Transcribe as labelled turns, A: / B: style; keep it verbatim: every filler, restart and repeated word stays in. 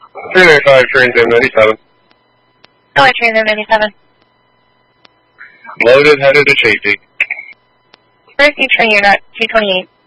A: three ninety-five, Transit ninety-seven.
B: Go ahead, Transit ninety-seven.
A: Loaded, headed to Chafee.
B: Receive train unit two twenty-eight.